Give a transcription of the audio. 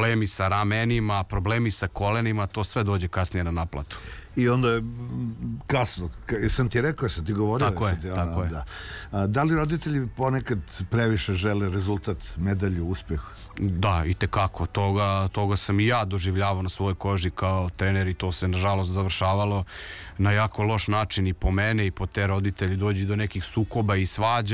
problemi sa ramenima, problemi sa kolenima, to sve dođe kasnije na naplatu. I onda je kasno, sam ti rekao, sam ti govorio. Tako je. Da li roditelji ponekad previše žele rezultat, medalju, uspjeh? Da, i tekako. Toga sam i ja doživljavao na svojoj koži kao trener i to se nažalost završavalo na jako loš način i po mene i po te roditelji. Dođi do nekih sukoba i svađa